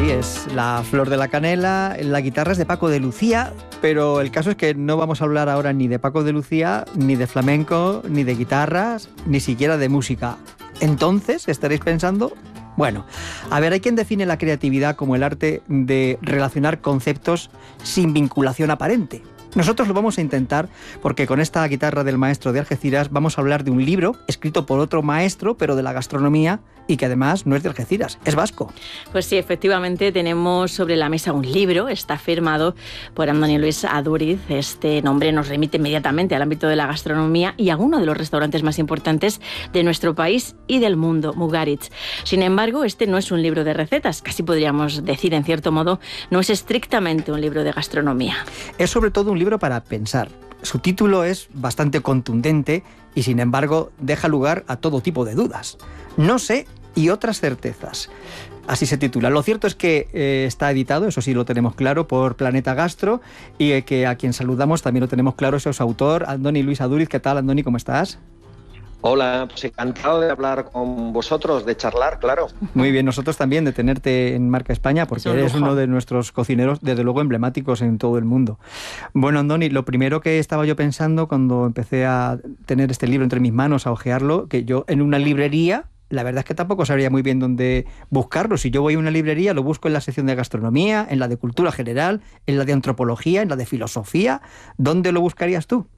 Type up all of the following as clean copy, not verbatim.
sí, es la flor de la canela. La guitarra es de Paco de Lucía, pero el caso es que no vamos a hablar ahora ni de Paco de Lucía, ni de flamenco, ni de guitarras, ni siquiera de música. Entonces, estaréis pensando, bueno, a ver, hay quien define la creatividad como el arte de relacionar conceptos sin vinculación aparente. Nosotros lo vamos a intentar porque con esta guitarra del maestro de Algeciras vamos a hablar de un libro escrito por otro maestro, pero de la gastronomía, y que además no es de Algeciras, es vasco. Pues sí, efectivamente tenemos sobre la mesa un libro, está firmado por Andoni Luis Aduriz. Este nombre nos remite inmediatamente al ámbito de la gastronomía y a uno de los restaurantes más importantes de nuestro país y del mundo, Mugaritz. Sin embargo, este no es un libro de recetas, casi podríamos decir en cierto modo, no es estrictamente un libro de gastronomía. Es sobre todo un libro para pensar. Su título es bastante contundente y sin embargo deja lugar a todo tipo de dudas. No sé y otras certezas. Así se titula. Lo cierto es que está editado, eso sí lo tenemos claro, por Planeta Gastro, y que a quien saludamos también lo tenemos claro, es su autor, Andoni Luis Aduriz. ¿Qué tal, Andoni? ¿Cómo estás? Hola, pues encantado de hablar con vosotros, de charlar, claro. Muy bien, nosotros también de tenerte en Marca España, porque eres uno de nuestros cocineros, desde luego, emblemáticos en todo el mundo. Bueno, Andoni, lo primero que estaba yo pensando cuando empecé a tener este libro entre mis manos, a hojearlo, que yo en una librería, la verdad es que tampoco sabría muy bien dónde buscarlo. Si yo voy a una librería, lo busco en la sección de gastronomía, en la de cultura general, en la de antropología, en la de filosofía. ¿Dónde lo buscarías tú?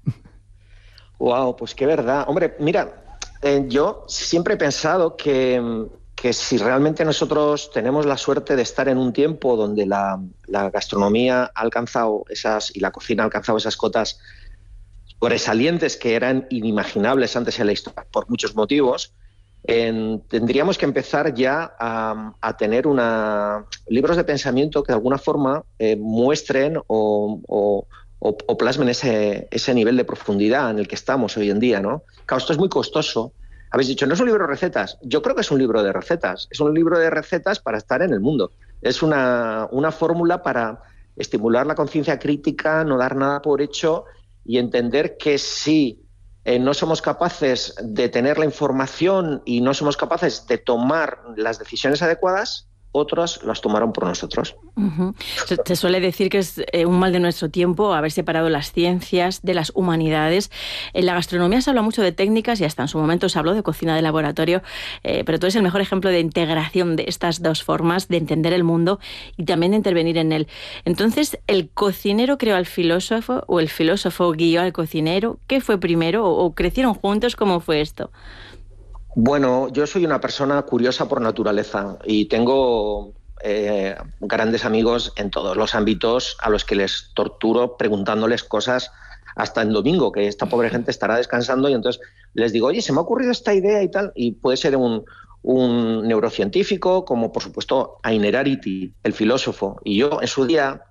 Wow, pues qué verdad. Hombre, mira, yo siempre he pensado que si realmente nosotros tenemos la suerte de estar en un tiempo donde la gastronomía ha alcanzado y la cocina ha alcanzado esas cotas sobresalientes que eran inimaginables antes en la historia por muchos motivos, tendríamos que empezar ya a tener libros de pensamiento que de alguna forma muestren o plasmen ese nivel de profundidad en el que estamos hoy en día, ¿no? Claro, esto es muy costoso. Habéis dicho, no es un libro de recetas. Yo creo que es un libro de recetas. Es un libro de recetas para estar en el mundo. Es una fórmula para estimular la conciencia crítica, no dar nada por hecho y entender que si no somos capaces de tener la información y no somos capaces de tomar las decisiones adecuadas, otros las tomaron por nosotros. Uh-huh. Se suele decir que es un mal de nuestro tiempo haber separado las ciencias de las humanidades. En la gastronomía se habla mucho de técnicas y hasta en su momento se habló de cocina de laboratorio, pero tú eres el mejor ejemplo de integración de estas dos formas de entender el mundo y también de intervenir en él. Entonces, ¿el cocinero creó al filósofo o el filósofo guió al cocinero? ¿Qué fue primero o crecieron juntos? ¿Cómo fue esto? Bueno, yo soy una persona curiosa por naturaleza y tengo grandes amigos en todos los ámbitos a los que les torturo preguntándoles cosas hasta el domingo, que esta pobre gente estará descansando y entonces les digo, oye, se me ha ocurrido esta idea y tal, y puede ser un neurocientífico, como por supuesto Ainer Ariti, el filósofo, y yo en su día,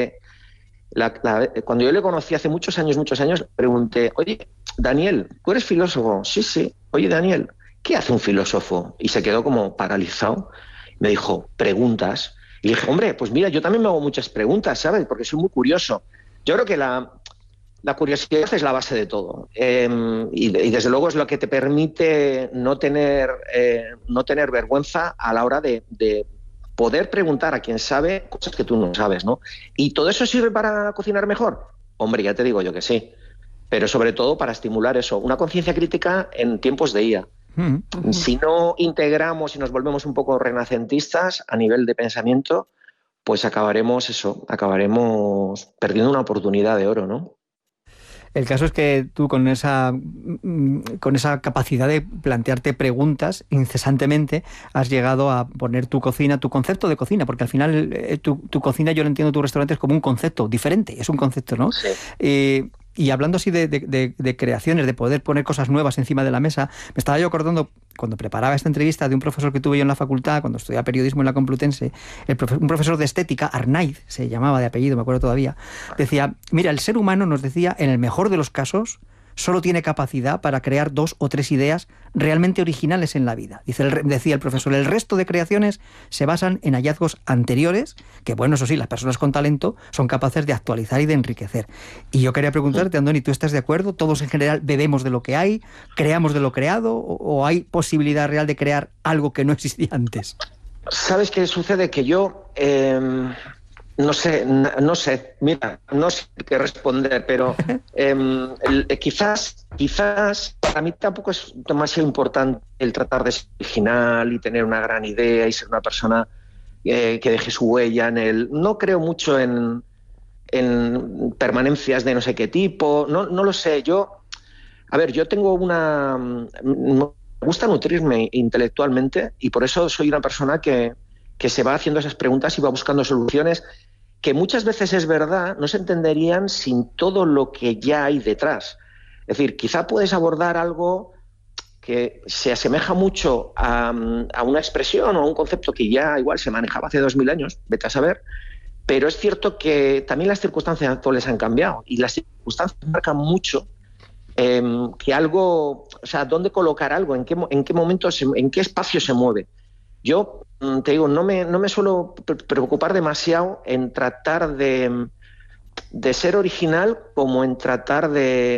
cuando yo le conocí hace muchos años, pregunté, oye, Daniel, ¿tú eres filósofo? Sí. Oye, Daniel, ¿qué hace un filósofo? Y se quedó como paralizado. Me dijo, preguntas. Y le dije, hombre, pues mira, yo también me hago muchas preguntas, ¿sabes? Porque soy muy curioso. Yo creo que la curiosidad es la base de todo. Y desde luego es lo que te permite no tener vergüenza a la hora de poder preguntar a quien sabe cosas que tú no sabes, ¿no? ¿Y todo eso sirve para cocinar mejor? Hombre, ya te digo yo que sí. Pero sobre todo para estimular eso, una conciencia crítica en tiempos de IA. Si no integramos y nos volvemos un poco renacentistas a nivel de pensamiento, pues acabaremos perdiendo una oportunidad de oro, ¿no? El caso es que tú con esa capacidad de plantearte preguntas incesantemente has llegado a poner tu cocina, tu concepto de cocina, porque al final tu cocina, yo lo entiendo, tu restaurante es como un concepto diferente, es un concepto, ¿no? Sí. Y hablando así de creaciones, de poder poner cosas nuevas encima de la mesa, me estaba yo acordando, cuando preparaba esta entrevista, de un profesor que tuve yo en la facultad, cuando estudiaba periodismo en la Complutense, un profesor de estética, Arnaiz, se llamaba de apellido, me acuerdo todavía, decía, mira, el ser humano, nos decía, en el mejor de los casos, solo tiene capacidad para crear 2 o 3 ideas realmente originales en la vida. Decía el profesor, el resto de creaciones se basan en hallazgos anteriores, que bueno, eso sí, las personas con talento son capaces de actualizar y de enriquecer. Y yo quería preguntarte, Andoni, ¿tú estás de acuerdo? ¿Todos en general bebemos de lo que hay? ¿Creamos de lo creado? ¿O hay posibilidad real de crear algo que no existía antes? ¿Sabes qué sucede? Que yo no sé, mira, no sé qué responder, pero quizás para mí tampoco es demasiado importante el tratar de ser original y tener una gran idea y ser una persona que deje su huella en el... No creo mucho en permanencias de no sé qué tipo, no lo sé. A ver, yo tengo me gusta nutrirme intelectualmente y por eso soy una persona que se va haciendo esas preguntas y va buscando soluciones que muchas veces es verdad, no se entenderían sin todo lo que ya hay detrás. Es decir, quizá puedes abordar algo que se asemeja mucho a una expresión o a un concepto que ya igual se manejaba hace 2000 años, vete a saber, pero es cierto que también las circunstancias actuales han cambiado y las circunstancias marcan mucho que algo, o sea, dónde colocar algo, en qué momento, en qué espacio se mueve. Yo te digo, no me suelo preocupar demasiado en tratar de ser original como en tratar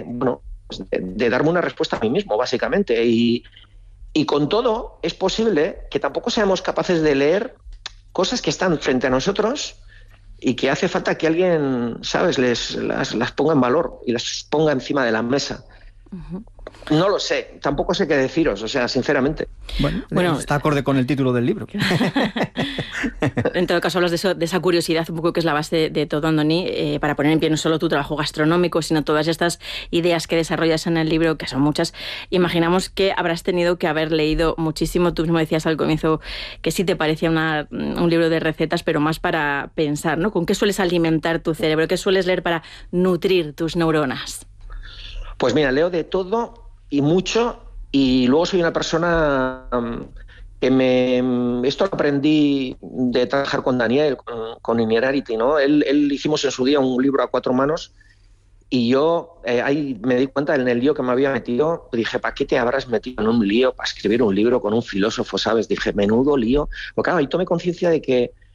de darme una respuesta a mí mismo, básicamente. Y con todo, es posible que tampoco seamos capaces de leer cosas que están frente a nosotros y que hace falta que alguien, ¿sabes?, las ponga en valor y las ponga encima de la mesa. Uh-huh. No lo sé, tampoco sé qué deciros, o sea, sinceramente. Bueno, está acorde con el título del libro. En todo caso, hablas de esa curiosidad un poco que es la base de todo, Andoni, para poner en pie no solo tu trabajo gastronómico, sino todas estas ideas que desarrollas en el libro, que son muchas. Imaginamos que habrás tenido que haber leído muchísimo. Tú mismo decías al comienzo que sí te parecía un libro de recetas, pero más para pensar, ¿no? ¿Con qué sueles alimentar tu cerebro? ¿Qué sueles leer para nutrir tus neuronas? Pues mira, leo de todo y mucho, y luego soy una persona esto lo aprendí de trabajar con Daniel, con Innerarity, ¿no? Él hicimos en su día un libro a 4 manos y yo ahí me di cuenta en el lío que me había metido. Dije, ¿para qué te habrás metido en un lío para escribir un libro con un filósofo, ¿sabes? Dije, menudo lío. Porque claro, ahí tomé conciencia de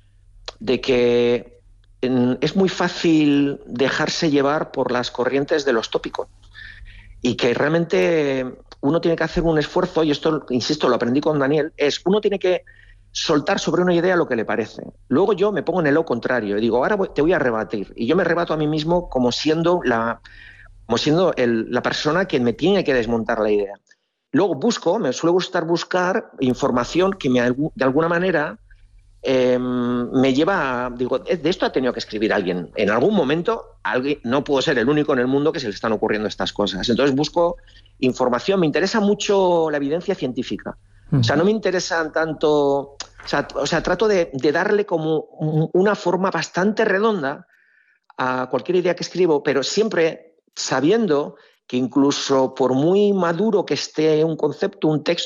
que es muy fácil dejarse llevar por las corrientes de los tópicos. Y que realmente uno tiene que hacer un esfuerzo, y esto, insisto, lo aprendí con Daniel, uno tiene que soltar sobre una idea lo que le parece. Luego yo me pongo en el lado contrario y digo, ahora te voy a rebatir. Y yo me rebato a mí mismo como siendo la persona que me tiene que desmontar la idea. Luego me suele gustar buscar información que de alguna manera me lleva digo, de esto ha tenido que escribir alguien. En algún momento, no puedo ser el único en el mundo que se le están ocurriendo estas cosas. Entonces busco información. Me interesa mucho la evidencia científica. O sea, no me interesan tanto... O sea, trato de darle como una forma bastante redonda a cualquier idea que escribo, pero siempre sabiendo que incluso por muy maduro que esté un concepto, un texto,